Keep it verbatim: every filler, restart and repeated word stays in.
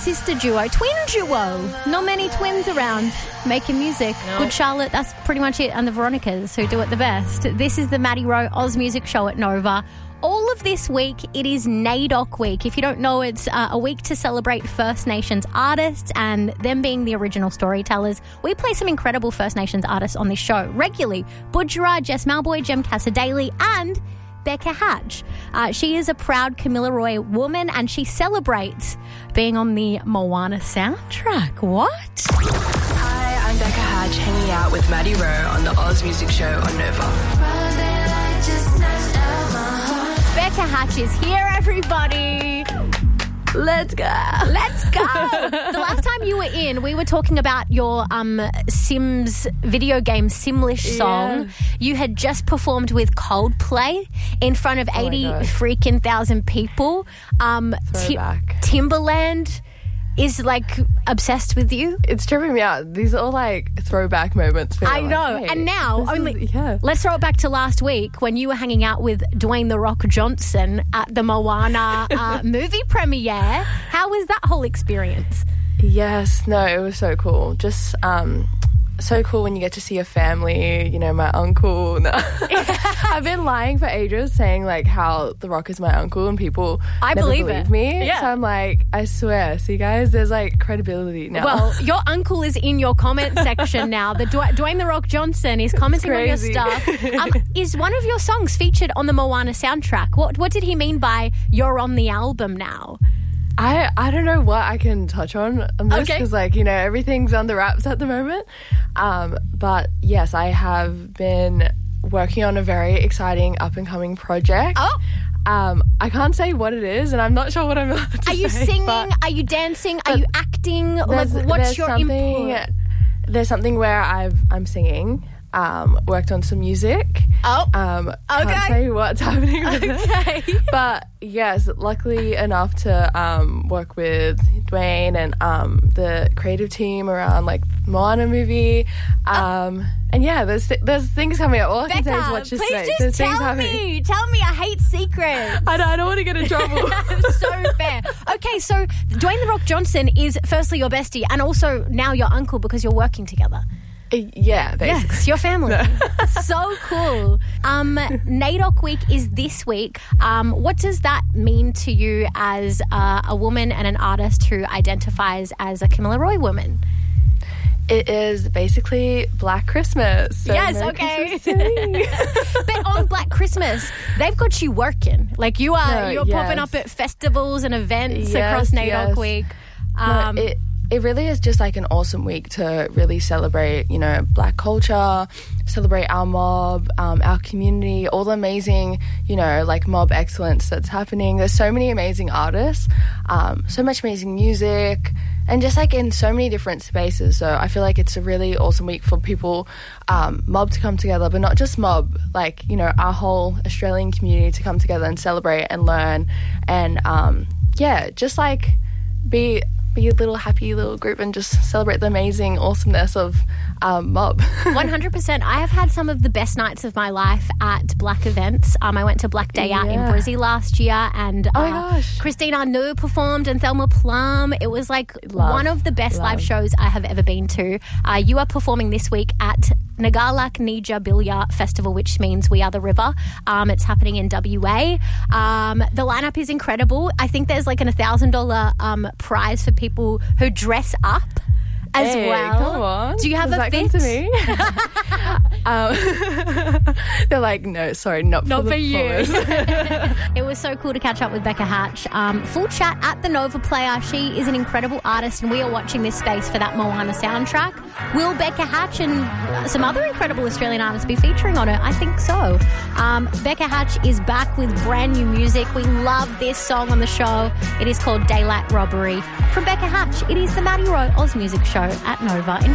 sister duo, twin duo. Not many twins around making music. Nope. Good Charlotte, that's pretty much it, and the Veronicas who do it the best. This is the Maddie Rowe Oz Music Show at Nova. All of this week, it is NAIDOC Week. If you don't know, it's uh, a week to celebrate First Nations artists and them being the original storytellers. We play some incredible First Nations artists on this show regularly. Budjerah, Jess Malboy, Jem Casadaley, and Becca Hatch. Uh, she is a proud Kamilaroi woman and she celebrates being on the Moana soundtrack. What? Hi, I'm Becca Hatch, hanging out with Maddie Rowe on the Oz Music Show on Nova. Becca Hatch is here, everybody. Let's go. Let's go. The last time you were in, we were talking about your um, Sims video game Simlish song. Yeah. You had just performed with Coldplay in front of Oh eighty freaking thousand people. Um, Ti- Throwback. Timberland is like obsessed with you. It's tripping me out. These are all like throwback moments. For I like, know. hey, and now, this only is- yeah. let's throw it back to last week when you were hanging out with Dwayne The Rock Johnson at the Moana uh, movie premiere. How was that whole experience? Yes, no, it was so cool. Just um, so cool when you get to see your family, you know, my uncle. No. I've been lying for ages saying like how The Rock is my uncle and people I never believe believe it. me. Yeah. So I'm like, I swear, see guys, there's like credibility now. Well, your uncle is in your comment section now. The Dw- Dwayne The Rock Johnson is commenting on your crazy. stuff. Um, is one of your songs featured on the Moana soundtrack? What What did he mean by you're on the album now? I, I don't know what I can touch on on this Okay. because, like, you know, everything's on the wraps at the moment. Um, but, yes, I have been working on a very exciting up-and-coming project. Oh. Um, I can't say what it is, and I'm not sure what I'm allowed to Are you say, singing? but Are you dancing? Are you acting? Like, there's- what's there's your something, input? There's something where I've, I'm singing, um, worked on some music. Oh. Um, Okay. Can't say what's happening with Okay. it. But yes, luckily enough to um, work with Dwayne and um, the creative team around like Moana movie. Um, and yeah, there's there's things coming up. All I can say is Becca, watch this please space. just There's things tell happening. me. Tell me. I hate secrets. I don't, I don't want to get in trouble. So fair. Okay, so Dwayne The Rock Johnson is firstly your bestie and also now your uncle because you're working together. Yeah, basically. Yes, your family. So cool. Um, NAIDOC Week is this week. Um, what does that mean to you as uh, a woman and an artist who identifies as a Kamilaroi woman? It is basically Black Christmas. So Yes, Merry okay. Christmas to me. But on Black Christmas, they've got you working. Like you are, No, you're popping yes. up at festivals and events Yes, across NAIDOC yes. Week. No, Um, it it really is just like an awesome week to really celebrate, you know, Black culture, celebrate our mob, um, our community, all the amazing, you know, like mob excellence that's happening. There's so many amazing artists, um, so much amazing music, and just like in so many different spaces. So I feel like it's a really awesome week for people, um, mob to come together, but not just mob, like, you know, our whole Australian community to come together and celebrate and learn and, um, yeah, just like be be a little happy little group and just celebrate the amazing awesomeness of um, mob. one hundred percent. I have had some of the best nights of my life at Black events. Um, I went to Black Day Out in Yeah. Brizzy last year and uh, Oh my gosh. Christine Arnaud performed and Thelma Plum. It was like Love. one of the best live Love. shows I have ever been to. Uh, you are performing this week at Nagalak Nija Bilya Festival, which means We Are the River. Um, it's happening in W A. Um, the lineup is incredible. I think there's like an one thousand dollars um, prize for people who dress up as Hey, well. come on. Do you have Does a that fit? come to me? um, they're like, no, sorry, not, Not for, for the you. performers. It was so cool to catch up with Becca Hatch. Um, full chat at the Nova Player. She is an incredible artist, and we are watching this space for that Moana soundtrack. Will Becca Hatch and some other incredible Australian artists be featuring on it? I think so. Um, Becca Hatch is back with brand new music. We love this song on the show. It is called Daylight Robbery. From Becca Hatch, it is the Maddie Rowe Oz Music Show at Nova. Enjoy.